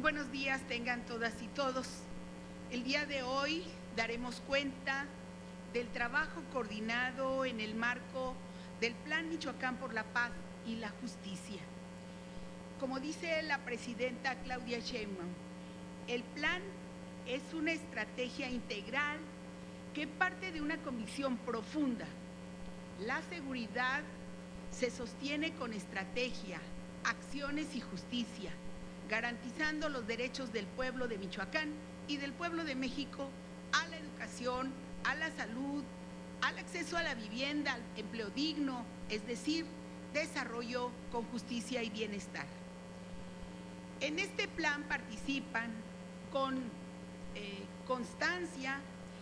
buenos días tengan todas y todos. El día de hoy daremos cuenta del trabajo coordinado en el marco del Plan Michoacán por la Paz y la Justicia. Como dice la presidenta Claudia Sheinbaum, el plan es una estrategia integral que parte de una convicción profunda. La seguridad se sostiene con estrategia, acciones y justicia, garantizando los derechos del pueblo de Michoacán y del pueblo de México a la educación, a la salud, al acceso a la vivienda, al empleo digno, es decir, desarrollo con justicia y bienestar. En este plan participan con constancia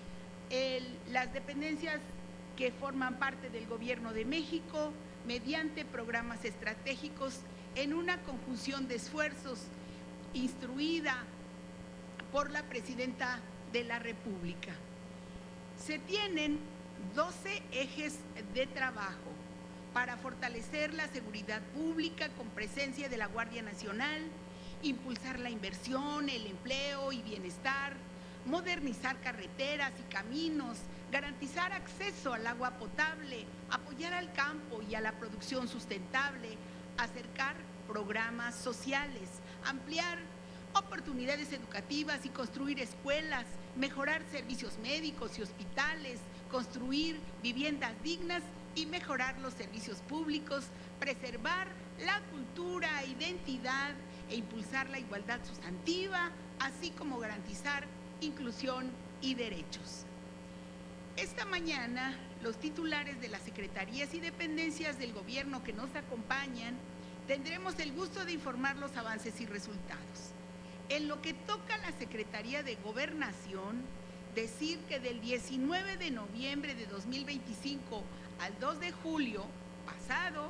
las dependencias que forman parte del Gobierno de México mediante programas estratégicos en una conjunción de esfuerzos instruida por la Presidenta de la República. Se tienen 12 ejes de trabajo para fortalecer la seguridad pública con presencia de la Guardia Nacional, impulsar la inversión, el empleo y bienestar, modernizar carreteras y caminos, garantizar acceso al agua potable, apoyar al campo y a la producción sustentable, acercar programas sociales, ampliar oportunidades educativas y construir escuelas, mejorar servicios médicos y hospitales, construir viviendas dignas y mejorar los servicios públicos, preservar la cultura, identidad e impulsar la igualdad sustantiva, así como garantizar inclusión y derechos. Esta mañana, los titulares de las secretarías y dependencias del gobierno que nos acompañan, tendremos el gusto de informar los avances y resultados. En lo que toca a la Secretaría de Gobernación, decir que del 19 de noviembre de 2025 al 2 de julio pasado,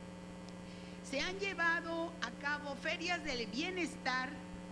se han llevado a cabo ferias del bienestar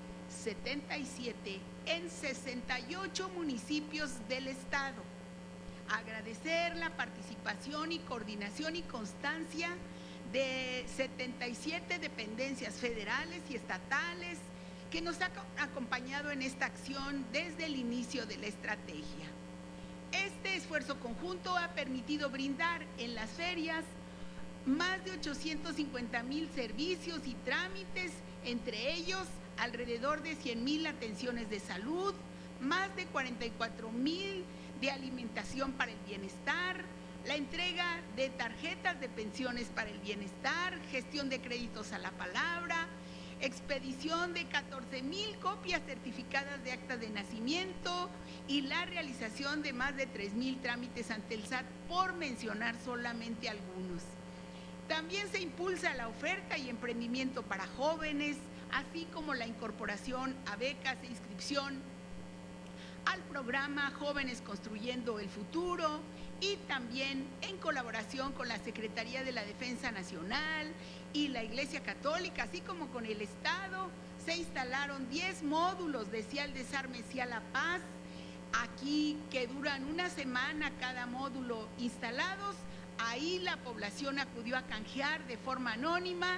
77 en 68 municipios del estado. Agradecer la participación y coordinación y constancia de 77 dependencias federales y estatales que nos ha acompañado en esta acción desde el inicio de la estrategia. Este esfuerzo conjunto ha permitido brindar en las ferias más de 850,000 servicios y trámites, entre ellos alrededor de 100,000 atenciones de salud, más de 44,000 de alimentación para el bienestar, la entrega de tarjetas de pensiones para el bienestar, gestión de créditos a la palabra, expedición de 14,000 copias certificadas de actas de nacimiento y la realización de más de 3,000 trámites ante el SAT, por mencionar solamente algunos. También se impulsa la oferta y emprendimiento para jóvenes, así como la incorporación a becas e inscripción al programa Jóvenes Construyendo el Futuro, y también en colaboración con la Secretaría de la Defensa Nacional y la Iglesia Católica, así como con el Estado, se instalaron 10 módulos de Sí al Desarme, Sí a la Paz, aquí que duran una semana cada módulo instalados. Ahí la población acudió a canjear de forma anónima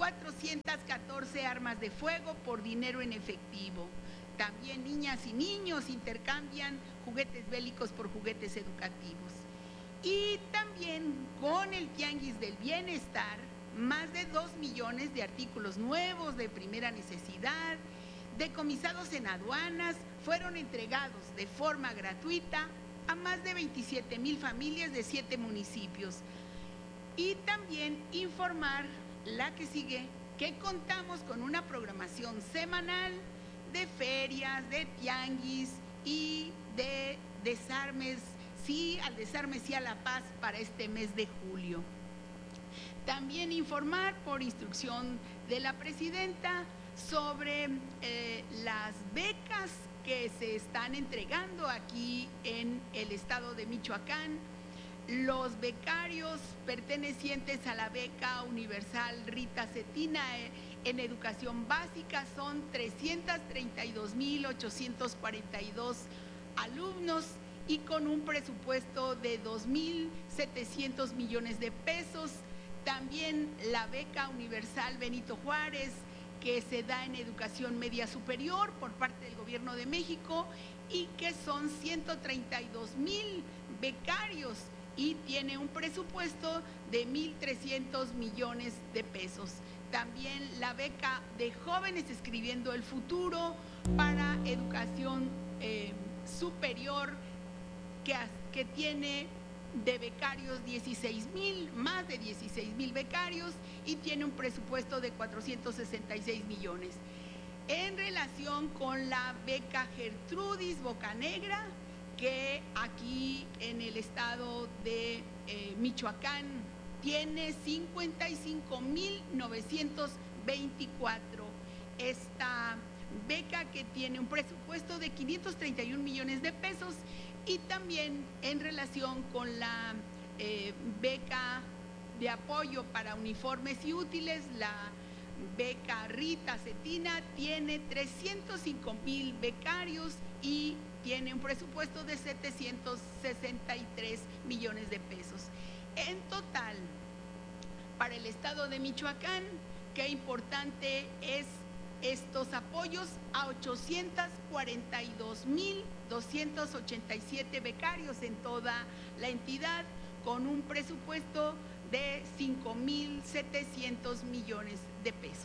414 armas de fuego por dinero en efectivo. También niñas y niños intercambian juguetes bélicos por juguetes educativos. Y también con el Tianguis del Bienestar, más de 2 millones de artículos nuevos de primera necesidad, decomisados en aduanas, fueron entregados de forma gratuita a más de 27,000 familias de 7 municipios. Y también informar la que sigue, que contamos con una programación semanal de ferias, de tianguis y de desarmes, sí al desarme, sí a la paz para este mes de julio. También informar por instrucción de la presidenta sobre las becas que se están entregando aquí en el estado de Michoacán. Los becarios pertenecientes a la beca universal Rita Cetina en educación básica son 332,842 alumnos y con un presupuesto de 2,700 millones de pesos. También la beca universal Benito Juárez, que se da en educación media superior por parte del Gobierno de México y que son 132,000 becarios y tiene un presupuesto de 1,300 millones de pesos. También la beca de Jóvenes Escribiendo el Futuro para educación superior que tiene de becarios 16,000, más de 16,000 becarios y tiene un presupuesto de 466 millones. En relación con la beca Gertrudis Bocanegra, que aquí en el estado de Michoacán tiene 55,924. Esta beca que tiene un presupuesto de 531 millones de pesos y también en relación con la beca de apoyo para uniformes y útiles, la beca Rita Cetina tiene 305,000 becarios y tiene un presupuesto de 763 millones de pesos. En total, para el estado de Michoacán, qué importante es estos apoyos a 842,287 becarios en toda la entidad, con un presupuesto de 5,700 millones de pesos.